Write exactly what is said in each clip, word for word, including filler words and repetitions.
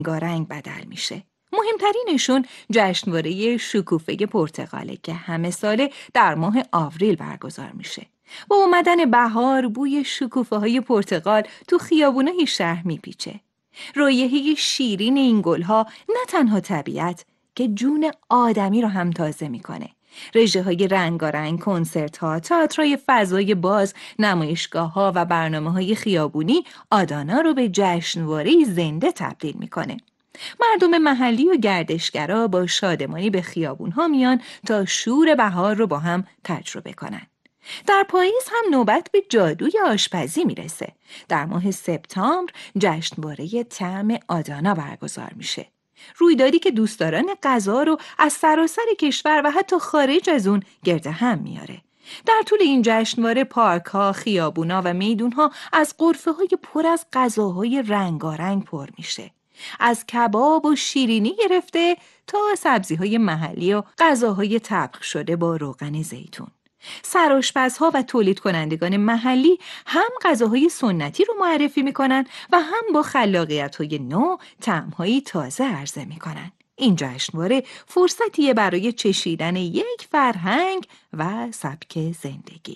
رنگارنگ بدل میشه. مهمترینشون جشنواره شکوفه پرتقاله که همه ساله در ماه آوریل برگزار میشه. با اومدن بهار بوی شکوفه های پرتقال تو خیابونای شهر میپیچه. رایحه شیرین این گلها نه تنها طبیعت که جون آدمی رو هم تازه میکنه. رژه های رنگارنگ، کنسرت ها، تئاترای فضای باز، نمایشگاه ها و برنامه های خیابونی آدانا رو به جشنواره زنده تبدیل میکنه. مردم محلی و گردشگرا با شادمانی به خیابون ها میان تا شور بهار رو با هم تجربه کنن. در پاییز هم نوبت به جادوی آشپزی میرسه. در ماه سپتامبر جشنواره طعم آدانا برگزار میشه. رویدادی که دوستداران غذا رو از سراسر کشور و حتی خارج از اون گرد هم میاره. در طول این جشنواره پارک ها، خیابونا و میدون ها از غرفه های پر از غذاهای رنگارنگ پر میشه. از کباب و شیرینی گرفته تا سبزی های محلی و غذاهای طبخ شده با روغن زیتون. سرآشپزها و تولید کنندگان محلی هم غذاهای سنتی رو معرفی میکنن و هم با خلاقیت‌های نو طعم‌های تازه عرضه میکنن. این جشنواره فرصتیه برای چشیدن یک فرهنگ و سبک زندگی.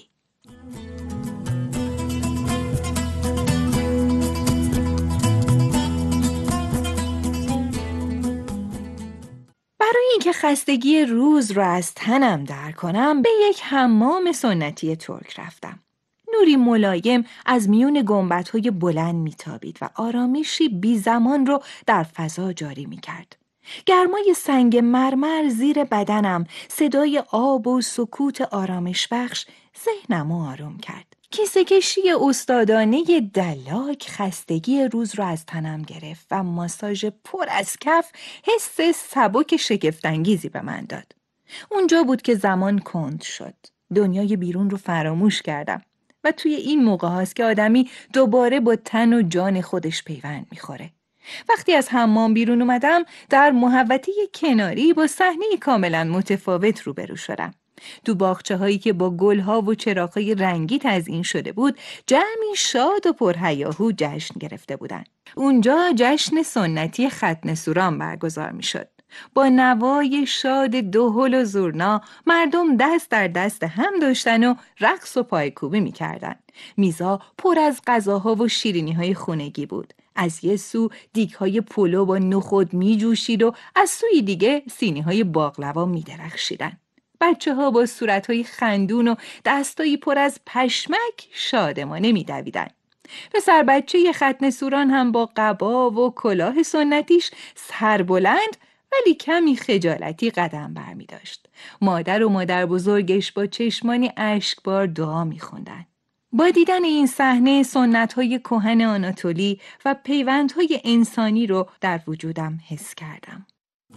برای اینکه خستگی روز رو از تنم در کنم به یک حمام سنتی ترک رفتم. نوری ملایم از میون گنبدهای بلند میتابید و آرامشی بی زمان رو در فضا جاری میکرد. گرمای سنگ مرمر زیر بدنم، صدای آب و سکوت آرامش بخش ذهنمو آروم کرد. کیسه کشی استادانه دلاک خستگی روز را از تنم گرفت و ماساژ پر از کف حس سبک شگفت‌انگیزی به من داد. اونجا بود که زمان کند شد. دنیای بیرون رو فراموش کردم و توی این موقع هاست که آدمی دوباره با تن و جان خودش پیوند میخوره. وقتی از حمام بیرون اومدم در محوطه کناری با صحنه کاملا متفاوت روبرو شدم. تو باغچه هایی که با گلها و چراغ‌های رنگی تزیین شده بود، جمعی شاد و پرهیاهو جشن گرفته بودند. اونجا جشن سنتی ختن سوران برگزار می‌شد. با نوای شاد دهل و زورنا مردم دست در دست هم داشتن و رقص و پایکوبی می‌کردند. میزا پر از غذاها و شیرینی‌های خونگی بود. از یه سو دیگ‌های پلو با نخود می‌جوشید و از سوی دیگه سینی‌های باقلوا می‌درخشیدن. بچه ها با صورتهای خندون و دستایی پر از پشمک شادمانه می دویدن. پسر بچه ختن سوران هم با قبا و کلاه سنتیش سربلند ولی کمی خجالتی قدم بر می داشت. مادر و مادر بزرگش با چشمانی اشکبار دعا می خوندن. با دیدن این صحنه سنت‌های کهن آناتولی و پیوندهای انسانی رو در وجودم حس کردم.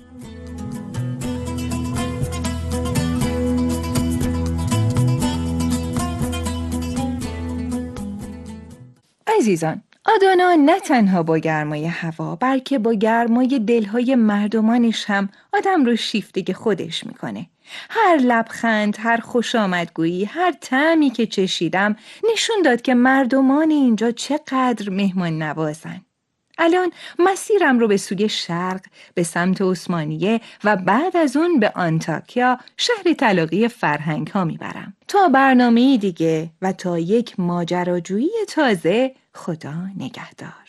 عزیزان، آدانا نه تنها با گرمای هوا بلکه با گرمای دلهای مردمانش هم آدم رو شیفته خودش میکنه. هر لبخند، هر خوش آمدگویی، هر طعمی که چشیدم نشون داد که مردمان اینجا چقدر مهمان نوازن. الان مسیرم رو به سوی شرق، به سمت عثمانیه و بعد از اون به آنتاکیا، شهر تلاقی فرهنگ ها میبرم. تا برنامه دیگه و تا یک ماجراجویی تازه، خدا نگهدار.